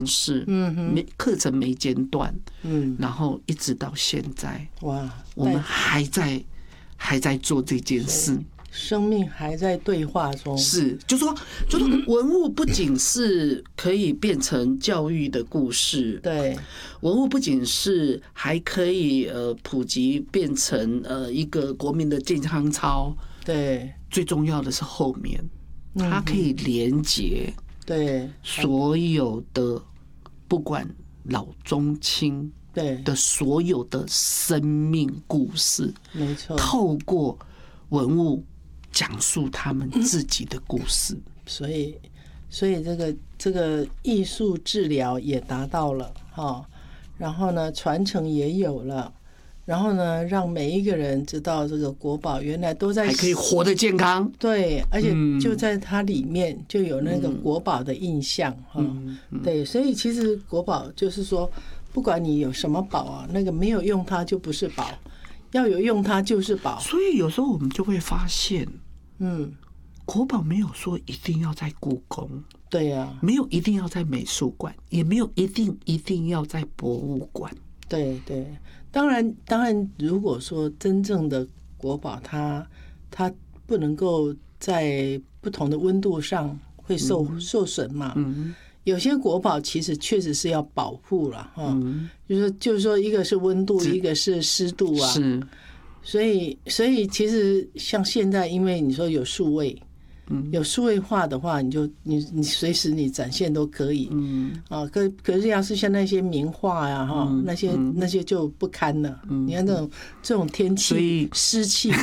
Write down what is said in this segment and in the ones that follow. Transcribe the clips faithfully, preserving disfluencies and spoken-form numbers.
是，嗯，没课程没间断，嗯，然后一直到现在，哇，我们还在还在做这件事。 生命还在对话中， 是，就说，就说文物不仅是可以变成教育的故事， 对， 文物不仅是还可以呃普及变成呃一个国民的健康操， 对， 最重要的是后面，它可以连结对所有的不管老中青对的所有的生命故事， 没错， 透过文物。讲述他们自己的故事， 所以，所以这个这个艺术治疗也达到了哈，然后呢，传承也有了，然后呢，让每一个人知道这个国宝原来都在还可以活得健康， 对，而且就在它里面就有那个国宝的印象哈，对，所以其实国宝就是说，不管你有什么宝啊，那个没有用它就不是宝。要有用它就是宝， 所以有时候我们就会发现， 嗯， 国宝没有说一定要在故宫， 对呀、啊， 没有一定要在美术馆，也没有一定一定要在博物馆， 对对，当然当然，如果说真正的国宝它，它它不能够在不同的温度上会受、嗯、受损嘛，嗯。有些国宝其实确实是要保护了哈，嗯、就是就是说，一个是温度，一个是湿度啊， 是， 所以所以其实像现在，因为你说有数位，嗯，有数位化的话，你就你你随时你展现都可以，嗯啊，可可是要是像那些名画呀哈，嗯、那些、嗯、那些就不堪了，嗯、你看这种这种天气湿气。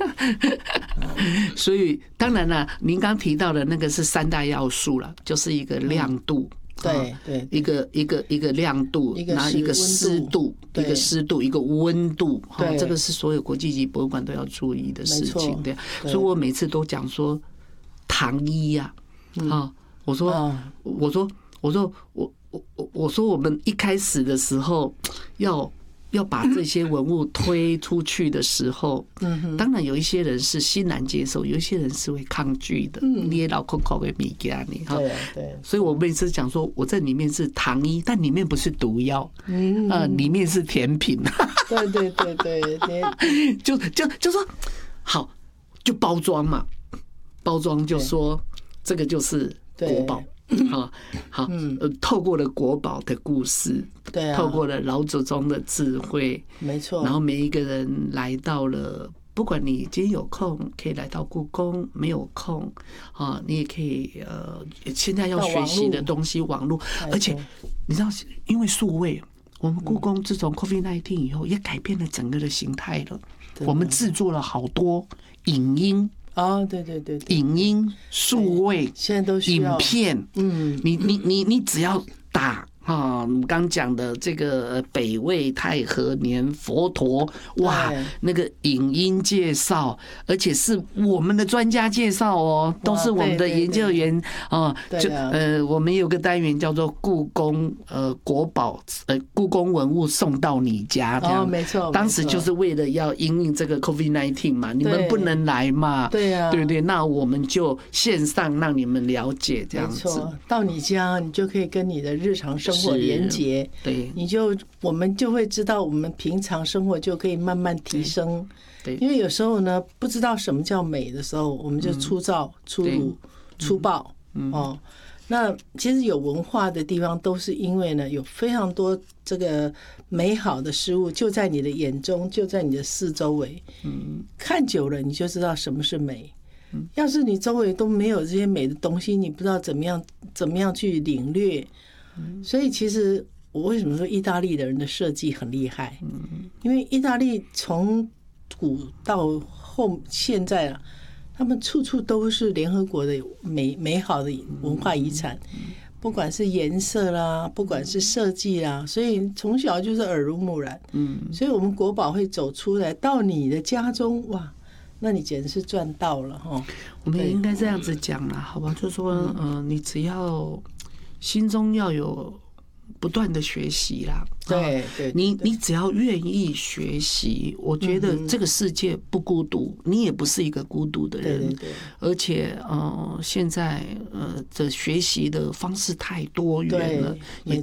所以当然了，您刚提到的那个是三大要素了，就是一个亮度， 嗯、对对， 一个一个一个亮度，然后一个湿度，一个湿度，一个温度，对，这个是所有国际级博物馆都要注意的事情，对。所以我每次都讲说，糖衣呀，啊，我说，我说，我说，我我我我说，我们一开始的时候要。要把这些文物推出去的时候，当然有一些人是欣然接受，有一些人是会抗拒的。你也老口口的米给你哈，对，所以我每次讲说，我这里面是糖衣，但里面不是毒药，嗯，呃，里面是甜品。 对对对对， 就就就说好，就包装嘛，包装就说这个就是国宝。好好，呃，透过了国宝的故事， 对啊， 透过了老祖宗的智慧， 没错。 然后每一个人来到了，不管你今天有空可以来到故宫，没有空啊，你也可以呃，现在要学习的东西，网络，而且你知道，因为数位，我们故宫自从 COVID 十九 以后，也改变了整个的形态了。我们制作了好多影音。 哦，对对对， 影音、数位， 现在都需要影片，嗯，你你你你只要打啊，我们刚讲的这个北魏太和年佛陀，哇，那个影音介绍，而且是我们的专家介绍哦，都是我们的研究员啊，就呃，我们有个单元叫做故宫呃国宝呃故宫文物送到你家，这样没错， 当时就是为了要因应这个 COVID 十九 嘛，你们不能来嘛， 对呀， 对对，那我们就线上让你们了解这样子， 到你家你就可以跟你的日常生活连结， 对， 你就我们就会知道我们平常生活就可以慢慢提升。对，因为有时候呢，不知道什么叫美的时候，我们就粗糙、粗鲁、粗暴哦。那其实有文化的地方，都是因为呢，有非常多这个美好的事物就在你的眼中，就在你的四周围。嗯，看久了你就知道什么是美。要是你周围都没有这些美的东西，你不知道怎么样怎么样去领略。所以其实我为什么说意大利的人的设计很厉害？因为意大利从古到后现在啊，他们处处都是联合国的美美好的文化遗产，不管是颜色啦，不管是设计啦，所以从小就是耳濡目染。嗯，所以我们国宝会走出来到你的家中，哇，那你简直是赚到了哈！ 我们也应该这样子讲啦，好吧？就说，嗯、呃，你只要心中要有不断的学习啦， 对对， 你你只要愿意学习，我觉得这个世界不孤独，你也不是一个孤独的人， 对对对， 而且呃，现在呃的学习的方式太多元了，也